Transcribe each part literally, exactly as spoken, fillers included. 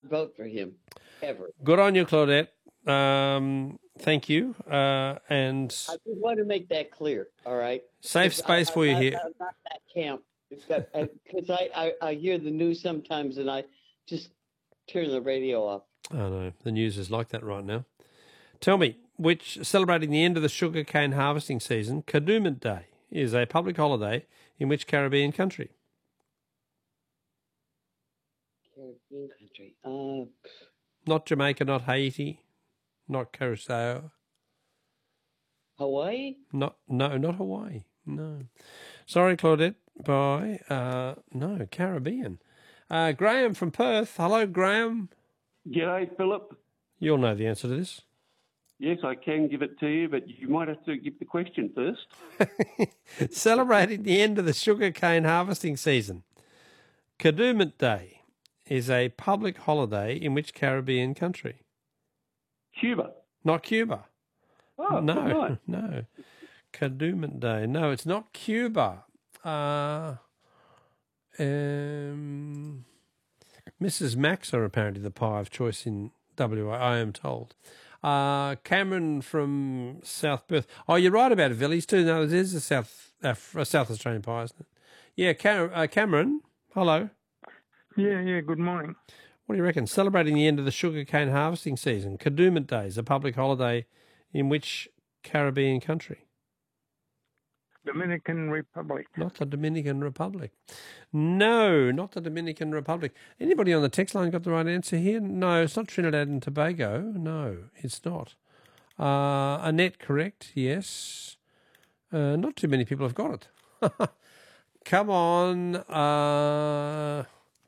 vote for him, ever. Good on you, Claudette. Um, thank you. Uh, and I just want to make that clear, all right? Safe space I, for you I, here. I'm not that camp. Because I, I, I hear the news sometimes and I just turn the radio off. I know. The news is like that right now. Tell me, which, celebrating the end of the sugarcane harvesting season, Kadooment Day is a public holiday in which Caribbean country? Caribbean country. Uh, Not Jamaica, not Haiti, not Curacao. Hawaii? Not, no, not Hawaii. No. Sorry, Claudette. Bye. Uh, no, Caribbean. Uh, Graham from Perth. Hello, Graham. G'day, Philip. You'll know the answer to this. Yes, I can give it to you, but you might have to give the question first. Celebrating the end of the sugarcane harvesting season, Kadooment Day is a public holiday in which Caribbean country? Cuba. Not Cuba. Oh, no, right. no. Kadooment Day. No, it's not Cuba. Uh, um, Missus Max are apparently the pie of choice in W A, I am told. Uh, Cameron from South Perth. Oh, you're right about Villies too. No, it is a South uh, a South Australian pie, isn't it? Yeah, Cam- uh, Cameron. Hello. Yeah, yeah. Good morning. What do you reckon? Celebrating the end of the sugarcane harvesting season, Kadooment Day is a public holiday in which Caribbean country? Dominican Republic. Not the Dominican Republic. No, not the Dominican Republic. Anybody on the text line got the right answer here? No, it's not Trinidad and Tobago. No, it's not. Uh, Annette, correct? Yes. Uh, not too many people have got it. Come on. Uh...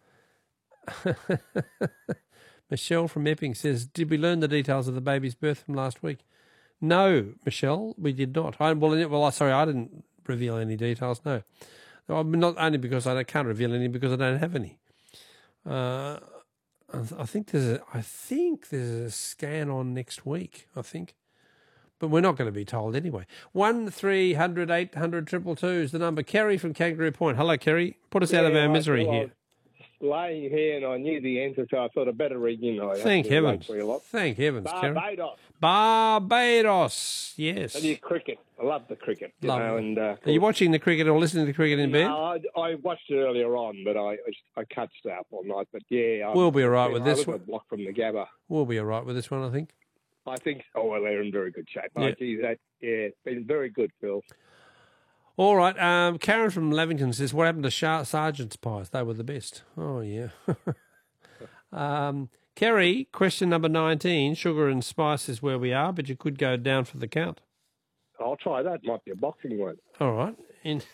Michelle from Epping says, did we learn the details of the baby's birth from last week? No, Michelle, we did not. I, well, well, sorry, I didn't reveal any details, no. Not only because I can't reveal any, because I don't have any. Uh, I think there's a, I think there's a scan on next week, I think. But we're not going to be told anyway. One three hundred eight hundred triple two is the number. Kerry from Kangaroo Point. Hello, Kerry. Put us yeah, out of our I misery here. Laying here and I knew the answer, so I thought I'd better ring in. I Thank heavens. Thank heavens, Kerry. Barbados. Barbados, yes. And your cricket. I love the cricket. You Love know, it. and, uh, Are you watching the cricket or listening to the cricket in bed? No, I, I watched it earlier on, but I I can't stay up all night. But yeah, I, We'll be all right I with live this a one. block from the Gabba. We'll be all right with this one, I think. I think. Oh well, they're in very good shape. Yeah. Oh, geez, that, yeah, it's been very good, Phil. All right. Um, Karen from Lavington says, what happened to Sar- Sergeant's pies? They were the best. Oh, yeah. um, Kerry, question number nineteen. Sugar and spice is where we are, but you could go down for the count. I'll try that. Might be a boxing one. All right. In,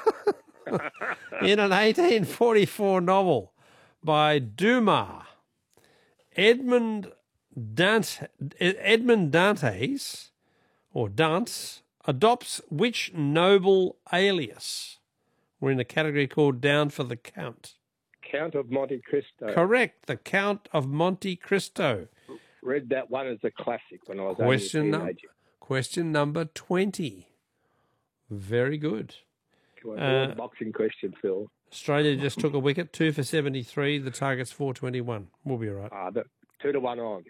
in an eighteen forty-four novel by Dumas, Edmund Dante, Edmund Dantes, or Dance, adopts which noble alias? We're in a category called Down for the Count. Count of Monte Cristo. Correct, the Count of Monte Cristo. Read that one as a classic when I was Question, only a num- teenager. question number twenty. Very good. Come on, Uh, more boxing question, Phil. Australia just took a wicket, two for seventy-three. The target's four twenty-one. We'll be all right. Ah, the, two to one on.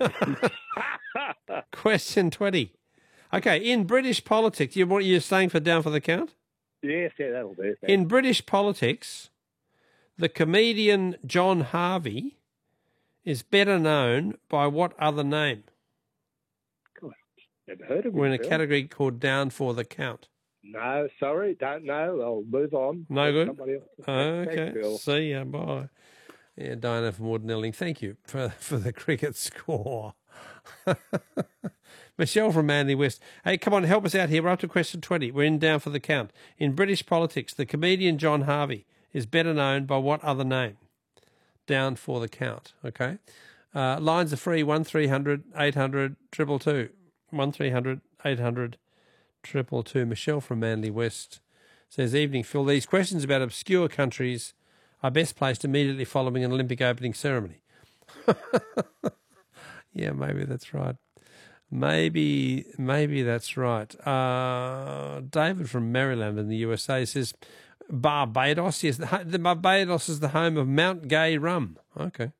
Question twenty. Okay, in British politics, you want you're staying for Down for the Count? Yes, yeah, that'll do. Thanks. In British politics, the comedian John Harvey is better known by what other name? God, never heard of him. We're in a Phil. category called Down for the Count. No, sorry, don't know. I'll move on. No Let good? somebody else- Okay, Thanks, Phil. see ya, bye. Yeah, Diana from Wardenelling, thank you for, for the cricket score. Michelle from Manly West. Hey, come on, help us out here. We're up to question twenty. We're in Down for the Count. In British politics, the comedian John Harvey is better known by what other name? Down for the Count, okay? Uh, lines are free, one three hundred eight hundred two two two. one three hundred eight hundred two two two. Michelle from Manly West says, evening, Phil. These questions about obscure countries are best placed immediately following an Olympic opening ceremony. Yeah, maybe that's right. Maybe, maybe that's right. Uh, David from Maryland in the U S A says, Barbados. Yes, the, the Barbados is the home of Mount Gay rum. Okay.